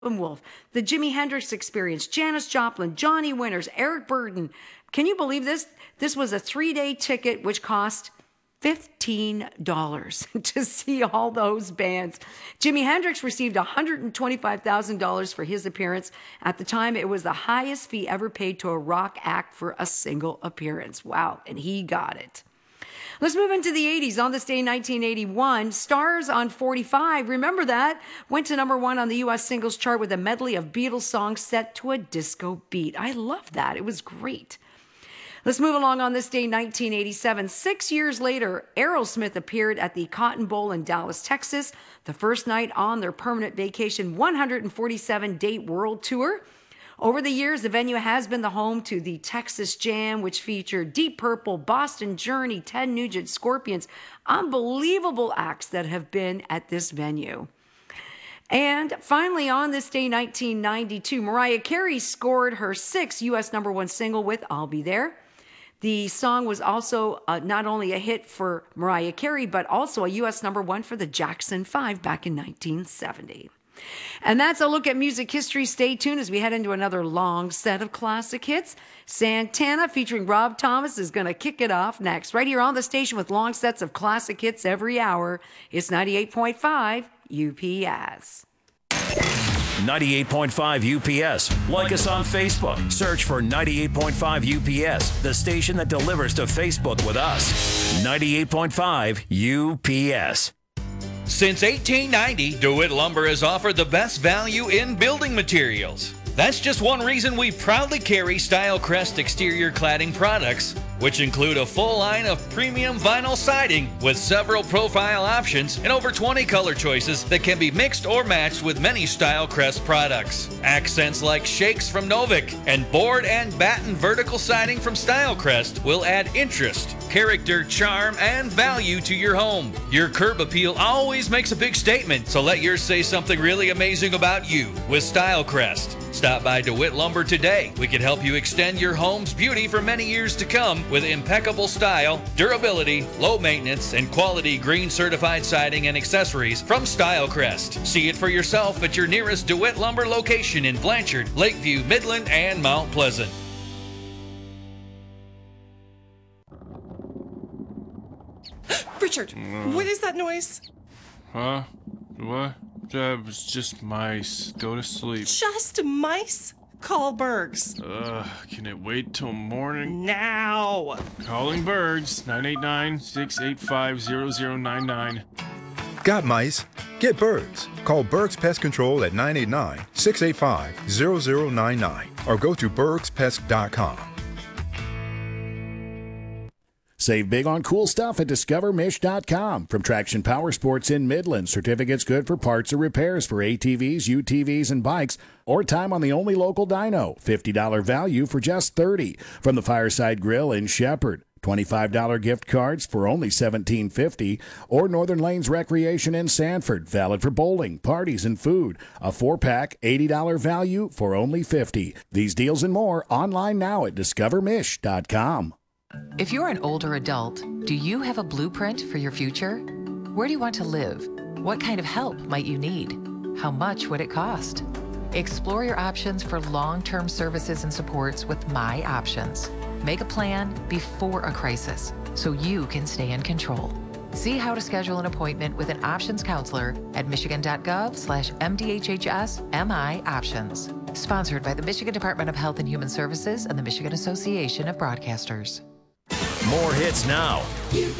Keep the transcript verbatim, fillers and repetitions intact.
Wolf, the Jimi Hendrix Experience, Janis Joplin, Johnny Winters, Eric Burden. Can you believe this? This was a three-day ticket which cost fifteen dollars to see all those bands. Jimi Hendrix received one hundred twenty-five thousand dollars for his appearance. At the time, it was the highest fee ever paid to a rock act for a single appearance. Wow, and he got it. Let's move into the eighties. On this day in nineteen eighty-one, Stars on forty-five, remember that? Went to number one on the U S singles chart with a medley of Beatles songs set to a disco beat. I love that. It was great. Let's move along. On this day, nineteen eighty-seven. Six years later, Aerosmith appeared at the Cotton Bowl in Dallas, Texas, the first night on their permanent vacation one hundred forty-seven date world tour. Over the years, the venue has been the home to the Texas Jam, which featured Deep Purple, Boston Journey, Ted Nugent, Scorpions. Unbelievable acts that have been at this venue. And finally, on this day, nineteen ninety-two, Mariah Carey scored her sixth U S number one single with I'll Be There. The song was also uh, not only a hit for Mariah Carey, but also a U S number one for the Jackson Five back in nineteen seventy. And that's a look at music history. Stay tuned as we head into another long set of classic hits. Santana featuring Rob Thomas is going to kick it off next, right here on the station with long sets of classic hits every hour. It's ninety-eight point five U P S. ninety-eight point five U P S. Like us on Facebook. Search for ninety-eight point five U P S, the station that delivers to Facebook with us. ninety-eight point five U P S. Since eighteen ninety, DeWitt Lumber has offered the best value in building materials. That's just one reason we proudly carry StyleCrest exterior cladding products, which include a full line of premium vinyl siding with several profile options and over twenty color choices that can be mixed or matched with many StyleCrest products. Accents like shakes from Novik and board and batten vertical siding from StyleCrest will add interest, character, charm, and value to your home. Your curb appeal always makes a big statement, so let yours say something really amazing about you with StyleCrest. Stop by DeWitt Lumber today. We can help you extend your home's beauty for many years to come with impeccable style, durability, low maintenance, and quality green certified siding and accessories from StyleCrest. See it for yourself at your nearest DeWitt Lumber location in Blanchard, Lakeview, Midland, and Mount Pleasant. Richard, Uh, what is that noise? Huh? What? That was just mice. Go to sleep. Just mice? Call Bergs. Ugh, can it wait till morning? Now! Calling Bergs. nine eight nine, six eight five, zero zero nine nine. Got mice? Get Bergs. Call Bergs Pest Control at nine eight nine, six eight five, zero zero nine nine or go to bergs pest dot com. Save big on cool stuff at discover mish dot com. From Traction Power Sports in Midland, certificates good for parts or repairs for A T Vs, U T Vs, and bikes, or time on the only local dyno. fifty dollars value for just thirty dollars. From the Fireside Grill in Shepherd, twenty-five dollars gift cards for only seventeen fifty, or Northern Lanes Recreation in Sanford, valid for bowling, parties, and food. A four-pack, eighty dollars value for only fifty dollars. These deals and more online now at discover mish dot com. If you're an older adult, do you have a blueprint for your future? Where do you want to live? What kind of help might you need? How much would it cost? Explore your options for long-term services and supports with My Options. Make a plan before a crisis so you can stay in control. See how to schedule an appointment with an options counselor at michigan.gov slash MDHHS MI Options. Sponsored by the Michigan Department of Health and Human Services and the Michigan Association of Broadcasters. More hits now. U